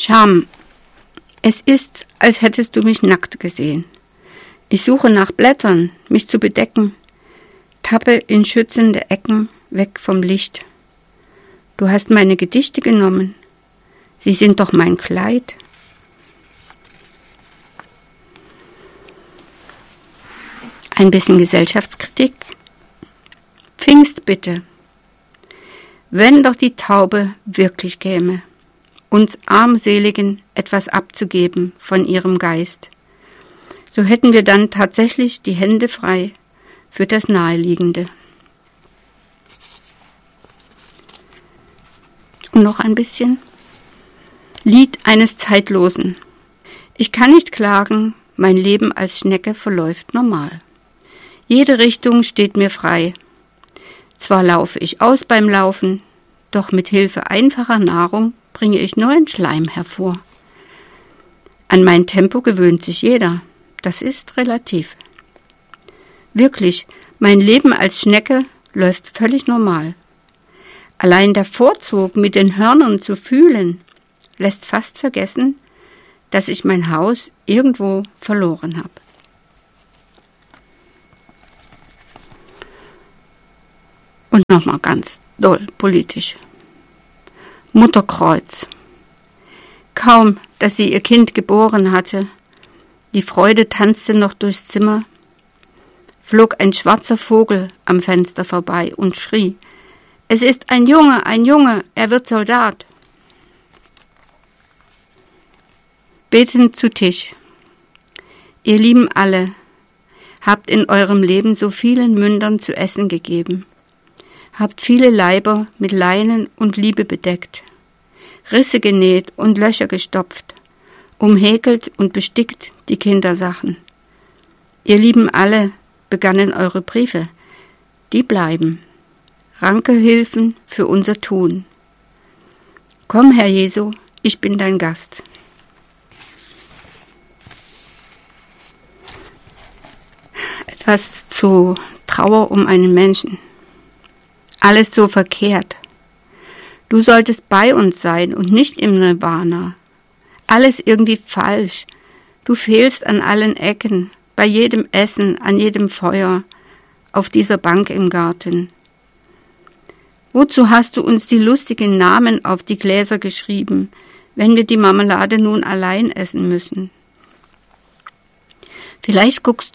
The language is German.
Scham. Es ist, als hättest du mich nackt gesehen. Ich suche nach Blättern, mich zu bedecken, tappe in schützende Ecken weg vom Licht. Du hast meine Gedichte genommen. Sie sind doch mein Kleid. Ein bisschen Gesellschaftskritik. Pfingst bitte. Wenn doch die Taube wirklich käme, uns Armseligen etwas abzugeben von ihrem Geist, so hätten wir dann tatsächlich die Hände frei für das Naheliegende. Und noch ein bisschen. Lied eines Zeitlosen. Ich kann nicht klagen, mein Leben als Schnecke verläuft normal. Jede Richtung steht mir frei. Zwar laufe ich aus beim Laufen, doch mit Hilfe einfacher Nahrung bringe ich neuen Schleim hervor. An mein Tempo gewöhnt sich jeder, das ist relativ. Wirklich, mein Leben als Schnecke läuft völlig normal. Allein der Vorzug, mit den Hörnern zu fühlen, lässt fast vergessen, dass ich mein Haus irgendwo verloren habe. Und nochmal ganz doll politisch. Mutterkreuz. Kaum, dass sie ihr Kind geboren hatte, die Freude tanzte noch durchs Zimmer, flog ein schwarzer Vogel am Fenster vorbei und schrie: Es ist ein Junge, er wird Soldat. Betend zu Tisch. Ihr Lieben alle, habt in eurem Leben so vielen Mündern zu essen gegeben, habt viele Leiber mit Leinen und Liebe bedeckt, Risse genäht und Löcher gestopft, umhäkelt und bestickt die Kindersachen. Ihr Lieben alle, begannen eure Briefe, die bleiben, Rankehilfen für unser Tun. Komm, Herr Jesu, ich bin dein Gast. Etwas zu Trauer um einen Menschen. Alles so verkehrt. Du solltest bei uns sein und nicht im Nirvana. Alles irgendwie falsch. Du fehlst an allen Ecken, bei jedem Essen, an jedem Feuer, auf dieser Bank im Garten. Wozu hast du uns die lustigen Namen auf die Gläser geschrieben, wenn wir die Marmelade nun allein essen müssen? Vielleicht guckst